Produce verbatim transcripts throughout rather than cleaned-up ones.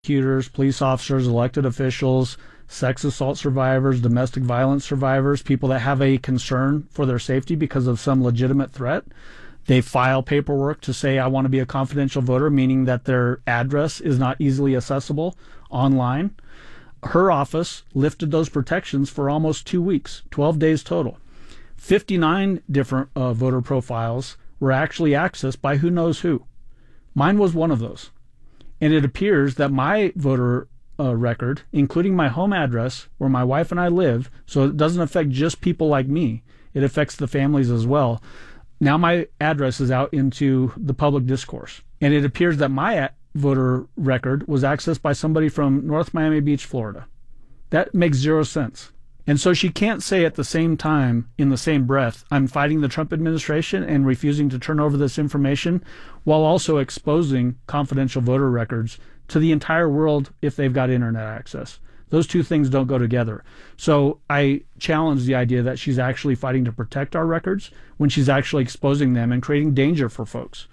prosecutors, police officers, elected officials, sex assault survivors, domestic violence survivors, people that have a concern for their safety because of some legitimate threat. They file paperwork to say, I want to be a confidential voter, meaning that their address is not easily accessible online. Her office lifted those protections for almost two weeks, twelve days total. fifty-nine different uh, voter profiles were actually accessed by who knows who. Mine was one of those. And it appears that my voter uh, record, including my home address where my wife and I live, so it doesn't affect just people like me, it affects the families as well. Now my address is out into the public discourse. And it appears that my a- voter record was accessed by somebody from North Miami Beach, Florida. That makes zero sense. And so she can't say at the same time, in the same breath, I'm fighting the Trump administration and refusing to turn over this information, while also exposing confidential voter records to the entire world if they've got internet access. Those two things don't go together. So I challenge the idea that she's actually fighting to protect our records when she's actually exposing them and creating danger for folks.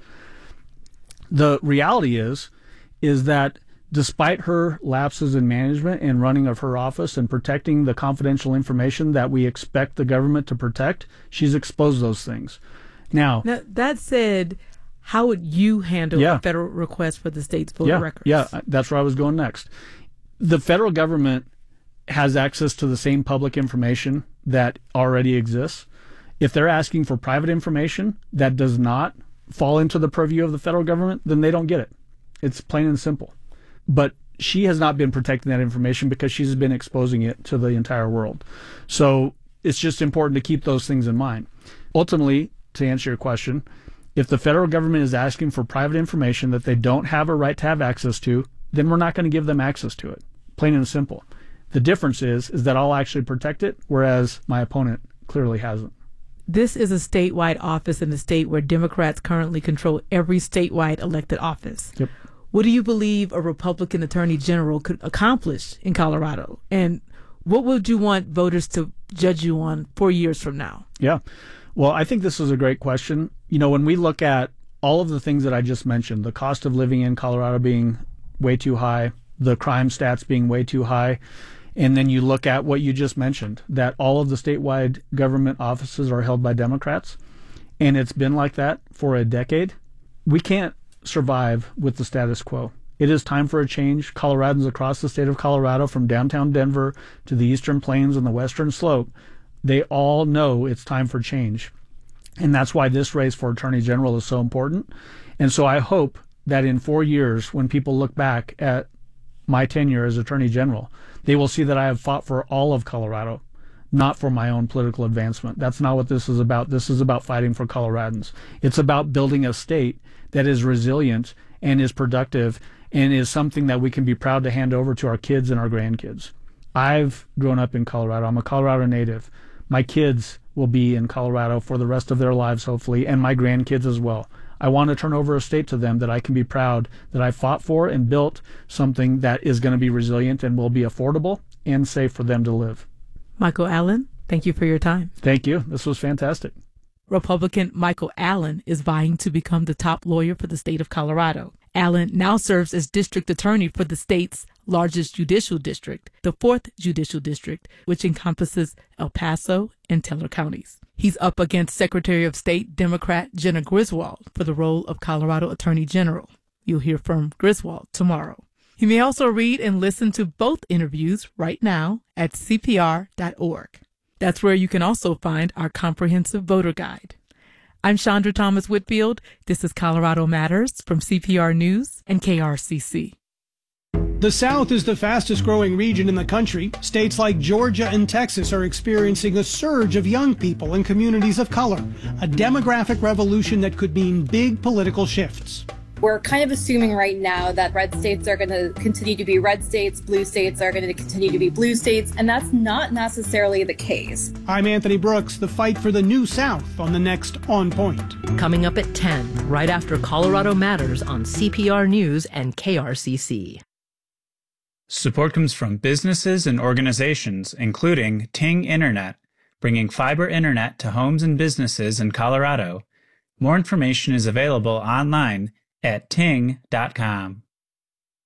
The reality is, is that despite her lapses in management and running of her office and protecting the confidential information that we expect the government to protect, she's exposed those things. Now, now that said, how would you handle yeah. a federal request for the state's voter yeah, records? Yeah, that's where I was going next. The federal government has access to the same public information that already exists. If they're asking for private information that does not fall into the purview of the federal government, then they don't get it. It's plain and simple. But she has not been protecting that information because she's been exposing it to the entire world. So it's just important to keep those things in mind. Ultimately, to answer your question, if the federal government is asking for private information that they don't have a right to have access to, then we're not going to give them access to it. Plain and simple. The difference is, is that I'll actually protect it, whereas my opponent clearly hasn't. This is a statewide office in the state where Democrats currently control every statewide elected office. Yep. What do you believe a Republican attorney general could accomplish in Colorado? And what would you want voters to judge you on four years from now? Yeah. Well, I think this is a great question. You know, when we look at all of the things that I just mentioned, the cost of living in Colorado being way too high, the crime stats being way too high, and then you look at what you just mentioned, that all of the statewide government offices are held by Democrats, and it's been like that for a decade. We can't survive with the status quo. It is time for a change. Coloradans across the state of Colorado, from downtown Denver to the Eastern Plains and the Western Slope, they all know it's time for change. And that's why this race for Attorney General is so important. And so I hope that in four years, when people look back at my tenure as Attorney General, they will see that I have fought for all of Colorado, not for my own political advancement. That's not what this is about. This is about fighting for Coloradans. It's about building a state that is resilient and is productive and is something that we can be proud to hand over to our kids and our grandkids. I've grown up in Colorado. I'm a Colorado native. My kids will be in Colorado for the rest of their lives, hopefully, and my grandkids as well. I want to turn over a state to them that I can be proud that I fought for and built something that is going to be resilient and will be affordable and safe for them to live. Michael Allen, thank you for your time. Thank you. This was fantastic. Republican Michael Allen is vying to become the top lawyer for the state of Colorado. Allen now serves as district attorney for the state's largest judicial district, the fourth Judicial District, which encompasses El Paso and Teller counties. He's up against Secretary of State Democrat Jena Griswold for the role of Colorado Attorney General. You'll hear from Griswold tomorrow. You may also read and listen to both interviews right now at C P R dot org. That's where you can also find our comprehensive voter guide. I'm Chandra Thomas Whitfield. This is Colorado Matters from C P R News and K R C C. The South is the fastest growing region in the country. States like Georgia and Texas are experiencing a surge of young people and communities of color, a demographic revolution that could mean big political shifts. We're kind of assuming right now that red states are going to continue to be red states, blue states are going to continue to be blue states, and that's not necessarily the case. I'm Anthony Brooks, the fight for the new South on the next On Point. Coming up at ten, right after Colorado Matters on C P R News and K R C C. Support comes from businesses and organizations, including Ting Internet, bringing fiber internet to homes and businesses in Colorado. More information is available online at ting dot com.